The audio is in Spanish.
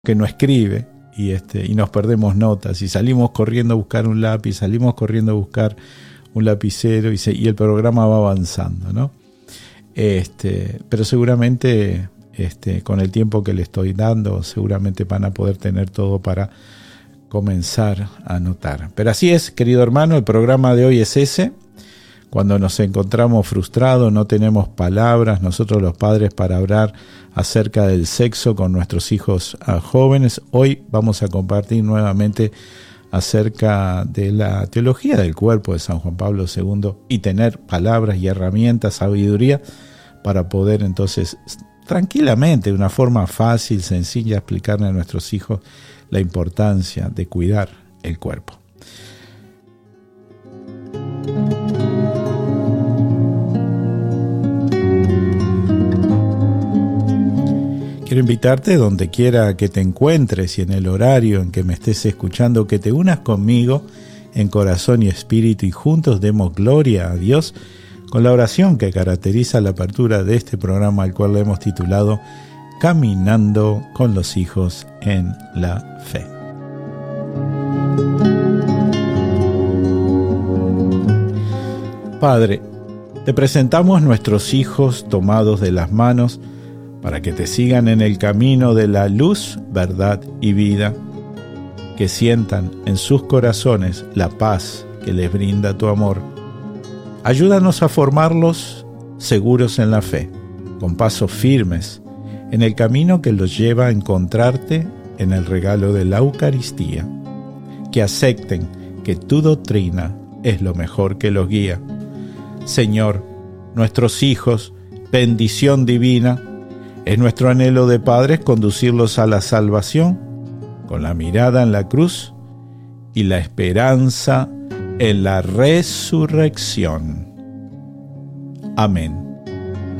que no escribe y nos perdemos notas y salimos corriendo a buscar un lápiz, salimos corriendo a buscar un lapicero y el programa va avanzando, ¿no? Pero seguramente con el tiempo que le estoy dando, seguramente van a poder tener todo para comenzar a anotar. Pero así es, querido hermano, el programa de hoy es ese. Cuando nos encontramos frustrados, no tenemos palabras, nosotros los padres, para hablar acerca del sexo con nuestros hijos jóvenes, hoy vamos a compartir nuevamente acerca de la teología del cuerpo de San Juan Pablo II y tener palabras y herramientas, sabiduría, para poder entonces tranquilamente, de una forma fácil, sencilla, explicarle a nuestros hijos la importancia de cuidar el cuerpo. Quiero invitarte, donde quiera que te encuentres y en el horario en que me estés escuchando, que te unas conmigo en corazón y espíritu y juntos demos gloria a Dios con la oración que caracteriza la apertura de este programa, al cual le hemos titulado Caminando con los hijos en la fe. Padre, te presentamos nuestros hijos tomados de las manos para que te sigan en el camino de la luz, verdad y vida, que sientan en sus corazones la paz que les brinda tu amor. Ayúdanos a formarlos seguros en la fe, con pasos firmes, en el camino que los lleva a encontrarte en el regalo de la Eucaristía, que acepten que tu doctrina es lo mejor que los guía. Señor, nuestros hijos, bendición divina, es nuestro anhelo de padres conducirlos a la salvación con la mirada en la cruz y la esperanza en la resurrección. Amén.